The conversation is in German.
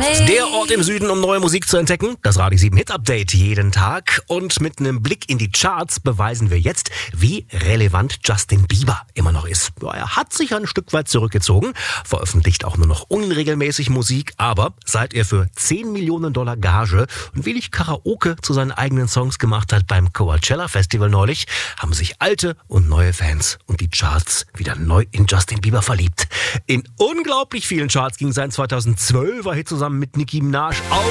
Der Ort im Süden, um neue Musik zu entdecken. Das Radio 7 Hit Update jeden Tag. Und mit einem Blick in die Charts beweisen wir jetzt, wie relevant Justin Bieber immer noch ist. Ja, er hat sich ein Stück weit zurückgezogen, veröffentlicht auch nur noch unregelmäßig Musik, aber seit er für $10 Millionen Gage und wenig Karaoke zu seinen eigenen Songs gemacht hat beim Coachella Festival neulich, haben sich alte und neue Fans und die Charts wieder neu in Justin Bieber verliebt. In unglaublich vielen Charts ging sein 2012er Hit zusammen mit Nicki Minaj auf